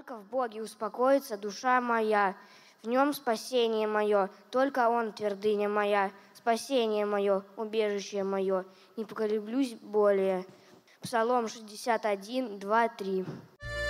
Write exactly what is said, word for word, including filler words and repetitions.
Только в Боге успокоится душа моя, в Нем спасение мое, только Он твердыня моя, спасение мое, убежище мое, не поколеблюсь более. Псалом шестьдесят один, два, три.